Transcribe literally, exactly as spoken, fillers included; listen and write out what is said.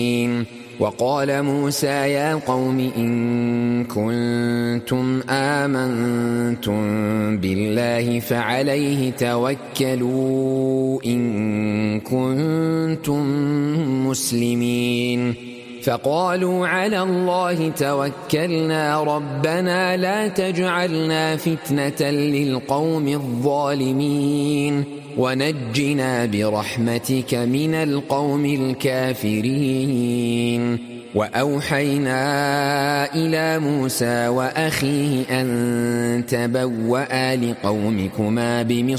وقال موسى يا قوم إن كنتم آمنتم بالله فعليه توكلوا إن كنتم مسلمين فقالوا على الله توكلنا ربنا لا تجعلنا فتنة للقوم الظالمين ونجنا برحمتك من القوم الكافرين وأوحينا إلى موسى وأخيه أن تبوأ لقومكما بمصر